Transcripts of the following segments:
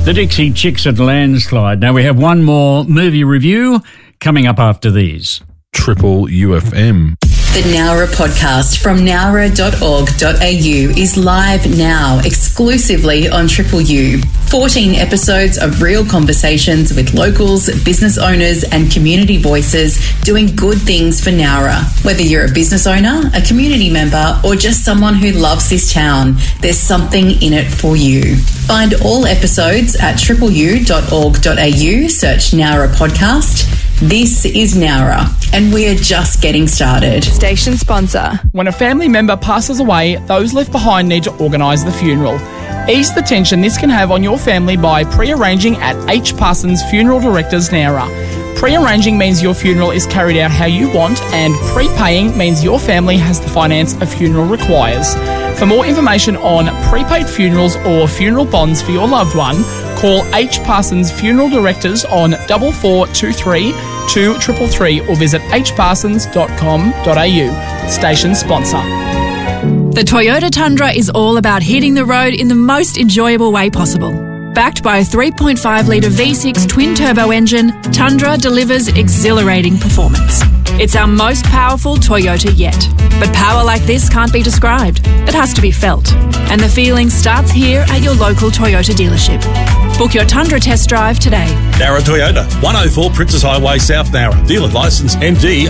The Dixie Chicks at Landslide. Now we have one more movie review coming up after these. Triple UFM. The Nowra podcast from nowra.org.au is live now exclusively on Triple U. 14 episodes of real conversations with locals, business owners and community voices doing good things for Nowra. Whether you're a business owner, a community member or just someone who loves this town, there's something in it for you. Find all episodes at tripleu.org.au, search Nowra podcast. This is Nowra, and we're just getting started. Station sponsor. When a family member passes away, those left behind need to organise the funeral. Ease the tension this can have on your family by pre-arranging at H. Parsons Funeral Directors, Nowra. Pre-arranging means your funeral is carried out how you want, and prepaying means your family has the finance a funeral requires. For more information on prepaid funerals or funeral bonds for your loved one, call H. Parsons Funeral Directors on 4423 2333 or visit hparsons.com.au. Station sponsor. The Toyota Tundra is all about hitting the road in the most enjoyable way possible. Backed by a 3.5-litre V6 twin-turbo engine, Tundra delivers exhilarating performance. It's our most powerful Toyota yet. But power like this can't be described. It has to be felt. And the feeling starts here at your local Toyota dealership. Book your Tundra test drive today. Nowra Toyota, 104 Princess Highway, South Nowra. Dealer licence MD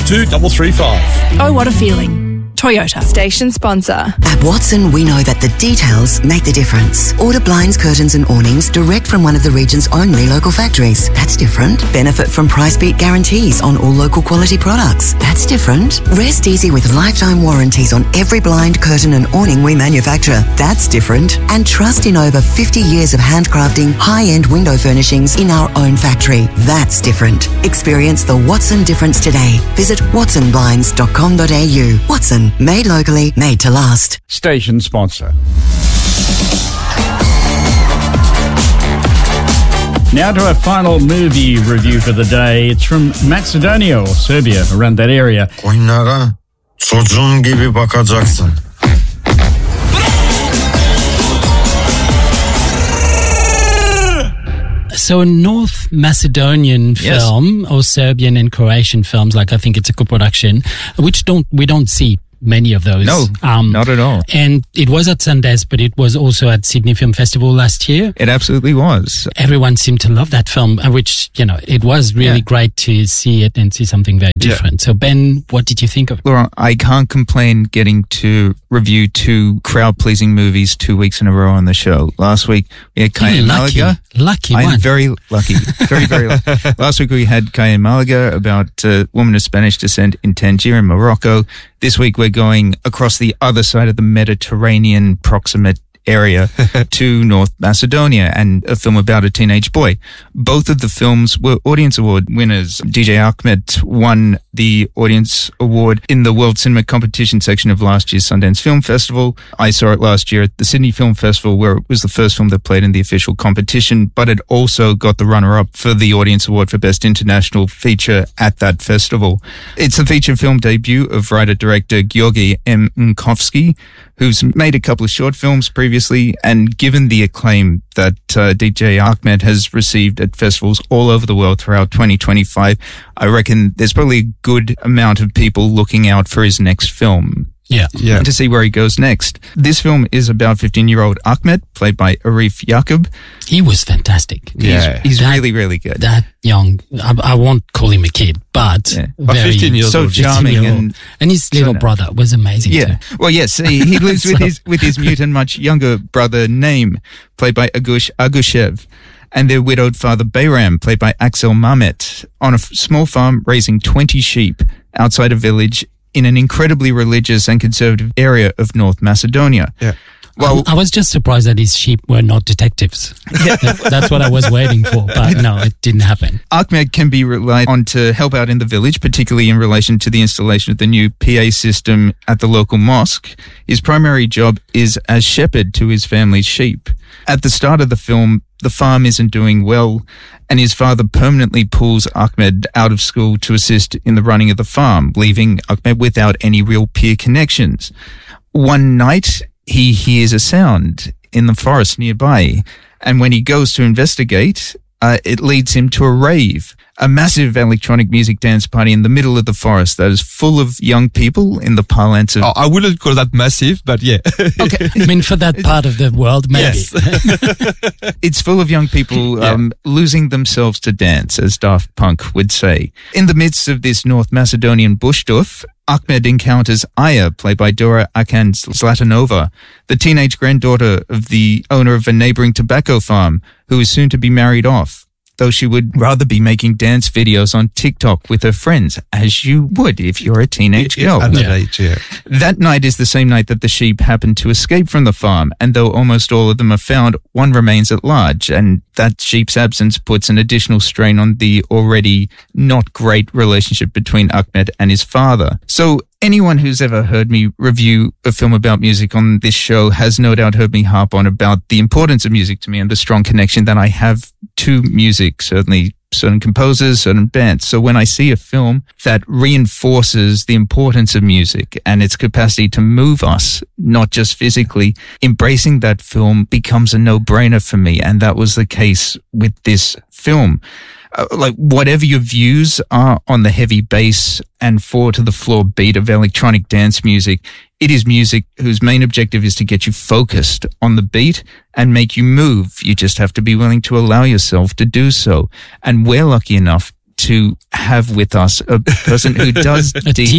052335. Oh, what a feeling. Toyota. Station sponsor. At Watson, we know that the details make the difference. Order blinds, curtains and awnings direct from one of the region's only local factories. That's different. Benefit from price beat guarantees on all local quality products. That's different. Rest easy with lifetime warranties on every blind, curtain and awning we manufacture. That's different. And trust in over 50 years of handcrafting high-end window furnishings in our own factory. That's different. Experience the Watson difference today. Visit watsonblinds.com.au. Watson. Made locally, made to last. Station sponsor. Now to our final movie review for the day. It's from Macedonia or Serbia, around that area. Oyunlara çocuğun gibi bakacaksın. So a North Macedonian film, or Serbian and Croatian films, like I think it's a co-production, which we don't see many of those. No, not at all. And it was at Sundance, but it was also at Sydney Film Festival last year. It absolutely was. Everyone seemed to love that film, which, it was really great to see it and see something very different. So, Ben, what did you think of it? Laura, I can't complain getting to review two crowd-pleasing movies 2 weeks in a row on the show. Last week, we had Calle Malaga. Lucky I'm one. very lucky. Very, very lucky. Last week, we had Calle Malaga about a woman of Spanish descent in Tangier in Morocco. This week, we're going across the other side of the Mediterranean proximate area to North Macedonia and a film about a teenage boy. Both of the films were Audience Award winners. DJ Ahmed won the Audience Award in the World Cinema Competition section of last year's Sundance Film Festival. I saw it last year at the Sydney Film Festival, where it was the first film that played in the official competition, but it also got the runner-up for the Audience Award for Best International Feature at that festival. It's the feature film debut of writer-director Georgi M. Nkovsky, who's made a couple of short films previously, and given the acclaim that DJ Ahmed has received at festivals all over the world throughout 2025, I reckon there's probably a good amount of people looking out for his next film. And to see where he goes next. This film is about 15-year-old Ahmed, played by Arif Yaqub. He was fantastic. He's really, really good. That young, I won't call him a kid, but very 15 years so old, charming, and his little brother was amazing too. Well, yes, he lives with his mutant, much younger brother Naim, played by Agush Agushev, and their widowed father Bayram, played by Axel Mamet, on a small farm raising 20 sheep outside a village in an incredibly religious and conservative area of North Macedonia. Well, I was just surprised that his sheep were not detectives. That's what I was waiting for, but no, it didn't happen. Ahmed can be relied on to help out in the village, particularly in relation to the installation of the new PA system at the local mosque. His primary job is as shepherd to his family's sheep. At the start of the film, the farm isn't doing well, and his father permanently pulls Ahmed out of school to assist in the running of the farm, leaving Ahmed without any real peer connections. One night, he hears a sound in the forest nearby. And when he goes to investigate, it leads him to a rave, a massive electronic music dance party in the middle of the forest that is full of young people in the parlance of... I wouldn't call that massive, but yeah. Okay. I mean, for that part of the world, maybe. Yes. It's full of young people losing themselves to dance, as Daft Punk would say. In the midst of this North Macedonian bushtuff, Ahmed encounters Aya, played by Dora Akan Zlatanova, the teenage granddaughter of the owner of a neighboring tobacco farm, who is soon to be married off, though she would rather be making dance videos on TikTok with her friends, as you would if you're a teenage girl. At that age, yeah. That night is the same night that the sheep happen to escape from the farm, and though almost all of them are found, one remains at large, and that sheep's absence puts an additional strain on the already not great relationship between Ahmed and his father. So anyone who's ever heard me review a film about music on this show has no doubt heard me harp on about the importance of music to me and the strong connection that I have to music, certainly certain composers, certain bands. So when I see a film that reinforces the importance of music and its capacity to move us, not just physically, embracing that film becomes a no-brainer for me. And that was the case with this film. Like, whatever your views are on the heavy bass and four-to-the-floor beat of electronic dance music, it is music whose main objective is to get you focused on the beat and make you move. You just have to be willing to allow yourself to do so. And we're lucky enough to have with us a person who does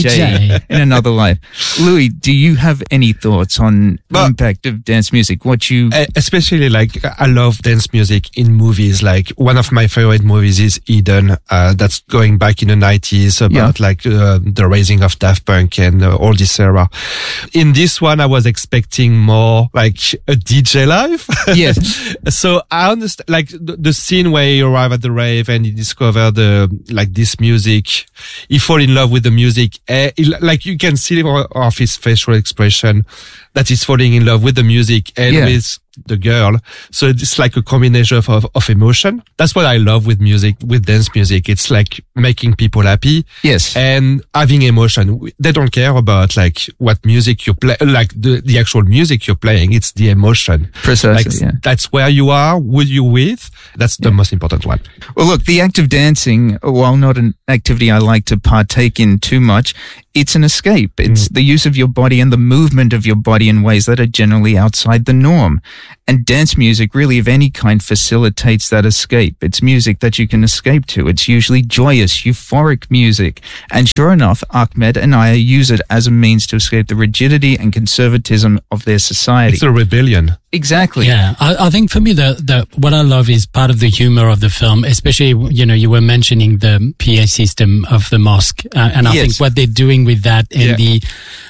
DJ in another life. Louis, do you have any thoughts on the impact of dance music? Especially, like, I love dance music in movies. Like, one of my favorite movies is Eden. That's going back in the 90s about the raising of Daft Punk and all this era. In this one, I was expecting more like a DJ live. Yes. So I understand, like, the scene where he arrived at the rave and he discovered this music, he fall in love with the music. Like, you can see off his facial expression that he's falling in love with the music and with the girl. So it's like a combination of emotion. That's what I love with music, with dance music. It's like making people happy. Yes. And having emotion. They don't care about like what music you play, like the actual music you're playing. It's the emotion. Precisely. Like, that's where you are, who you with. That's the most important one. Well, look, the act of dancing, while not an activity I like to partake in too much, it's an escape. It's the use of your body and the movement of your body in ways that are generally outside the norm. And dance music, really of any kind, facilitates that escape. It's music that you can escape to. It's usually joyous, euphoric music. And sure enough, Ahmed and Aya use it as a means to escape the rigidity and conservatism of their society. It's a rebellion. Exactly. Yeah, I think for me, what I love is part of the humor of the film, especially, you were mentioning the PA system of the mosque. And I think what they're doing with that and the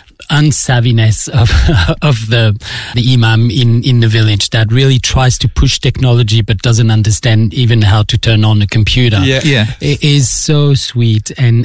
unsavviness of the imam in the village that really tries to push technology but doesn't understand even how to turn on a computer. It is so sweet and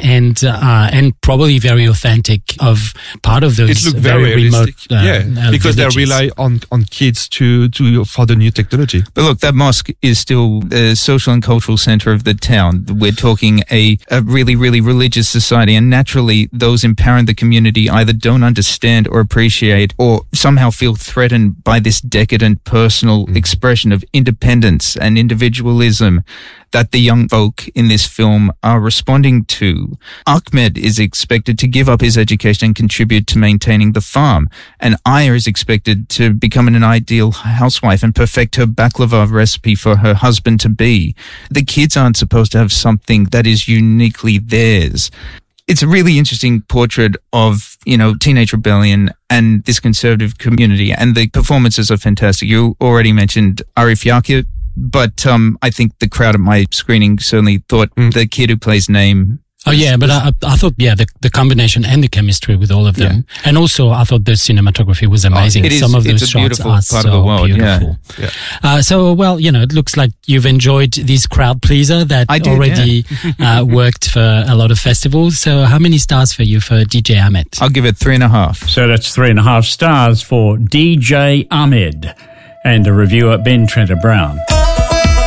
probably very authentic of part of those very remote because they rely on kids to for the new technology. But look, that mosque is still the social and cultural center of the town. We're talking a really, really religious society, and naturally those in power in the community either don't understand or appreciate or somehow feel threatened by this decadent personal expression of independence and individualism that the young folk in this film are responding to. Ahmed is expected to give up his education and contribute to maintaining the farm, and Aya is expected to become an ideal housewife and perfect her baklava recipe for her husband-to-be. The kids aren't supposed to have something that is uniquely theirs. It's a really interesting portrait of, teenage rebellion and this conservative community, and the performances are fantastic. You already mentioned Arif Yakir, but I think the crowd at my screening certainly thought the kid who plays Naeem. Oh yeah, but I thought the combination and the chemistry with all of them, and also I thought the cinematography was amazing. Some of those shots are so beautiful. So it looks like you've enjoyed this crowd pleaser that already worked for a lot of festivals. So how many stars for you for DJ Ahmed? I'll give it 3.5. So that's 3.5 stars for DJ Ahmed. And the reviewer Ben Trenter Brown.